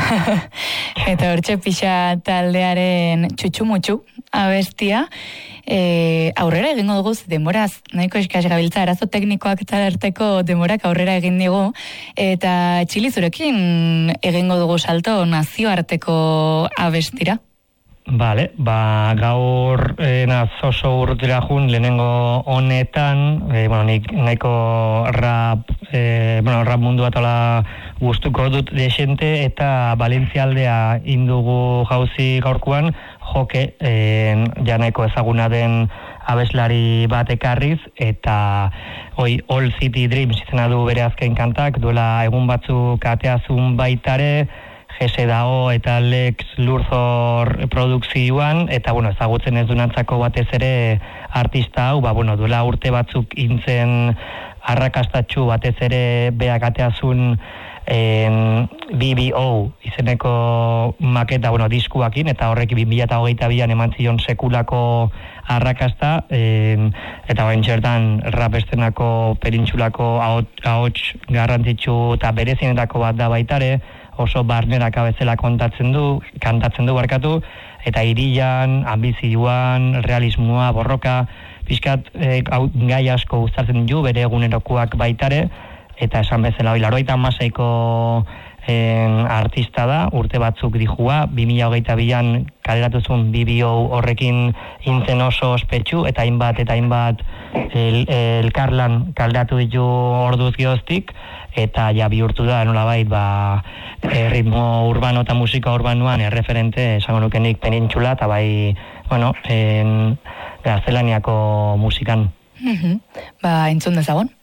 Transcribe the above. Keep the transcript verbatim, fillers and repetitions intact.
Eta hortxe pixa taldearen txutxumutxu abestia, e, aurrera egingo dugu denboraz, nahiko eskas gabiltza, arazo teknikoak eta arteko denborak aurrera egin digu, eta Txili zurekin egingo dugu salto nazioarteko abestira. Vale, ba, gaur eh, naz oso urrutira jun lehenengo honetan, eh, bueno, nik nahiko rap, eh, bueno, rap mundua tola gustuko dut desente eta Valentzia aldea indugu jauzi gaurkuan, joke, eh, ja nahiko ezaguna den abeslari bat ekarriz, eta hoi All City Dreams izena du bere azken kantak, duela egun batzuk ateazun baitare, Gese Dao eta Lex Lurzor produkzioan, eta bueno, ezagutzen ez dunantzako batez ere artista hau, ba, bueno, duela urte batzuk intzen arrakastatxu batez ere beak ateazun en, B B O izeneko maketa, bueno, diskuakin, eta horrek bi mila hogeita bian eman zion sekulako arrakasta, en, eta bain txertan rap estenako perintxulako ahots garrantzitsu eta berezinetako bat da baitare, oso barneraka bezala kontatzen du, kantatzen du barkatu, eta irian, ambizioan, realismoa, borroka, pixkat e, gai asko gustatzen du, bere egunerokoak baitare, eta esan bezala, hori, laroita amaseiko artista da, urte batzuk dijua, bi mila hogeita bian kaleratu zuen B B O horrekin intzen oso ospetsu, eta hainbat, eta hainbat el, elkarlan kaleratu ditu orduz gehoztik, eta ja bihurtu da, nolabait, ba, e, ritmo urbano eta musika urbanoan erreferente, esango nukenik penintxula, eta bai, bueno, en, gaztelaniako musikan. Mm-hmm. Ba, entzun dezagon.